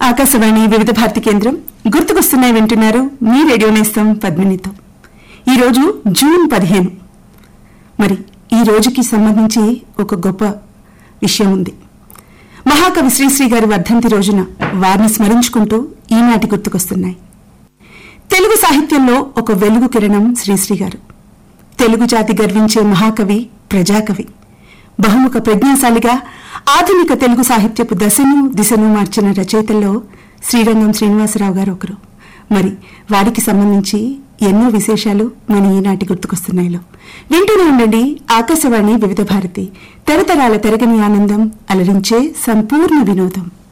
ఆకాశవాణి వివిధ భారతి కేంద్రం గుర్తుకొస్తున్నాయి వింటున్నారు. మీ రేడియో నేస్తం పద్మినితో. ఈరోజు జూన్ 15. మరి ఈ రోజుకి సంబంధించి ఒక గొప్ప విషయం ఉంది. మహాకవి శ్రీశ్రీ గారి వర్ధంతి రోజున వారిని స్మరించుకుంటూ ఈనాటి గుర్తుకొస్తున్నాయి. తెలుగు సాహిత్యంలో ఒక వెలుగు కిరణం శ్రీశ్రీ గారు. తెలుగు జాతి గర్వించే మహాకవి, ప్రజాకవి. బహుముఖ ప్రజ్ఞాశాలిగా ఆధునిక తెలుగు సాహిత్యపు దశను దిశను మార్చిన రచయితల్లో శ్రీరంగం శ్రీనివాసరావు గారు ఒకరు. మరి వారికి సంబంధించి ఎన్నో విశేషాలు మన ఈనాటి గుర్తుకొస్తున్నాయిలో. వింటూనే ఉండండి ఆకాశవాణి వివిధ భారతి. తరతరాల తెరగని ఆనందం, అలరించే సంపూర్ణ వినోదం.